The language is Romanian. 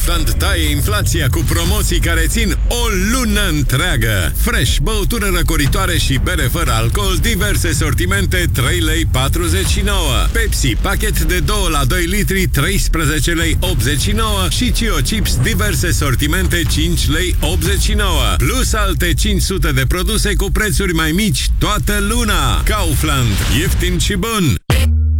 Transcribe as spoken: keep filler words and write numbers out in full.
Kaufland taie inflația cu promoții care țin o lună întreagă. Fresh, băutură răcoritoare și bere fără alcool, diverse sortimente, trei lei patruzeci și nouă. Pepsi, pachet de doi la doi litri, treisprezece lei optzeci și nouă. Și Cio Chips, diverse sortimente, cinci lei optzeci și nouă. Plus alte cinci sute de produse cu prețuri mai mici toată luna. Kaufland, ieftin și bun!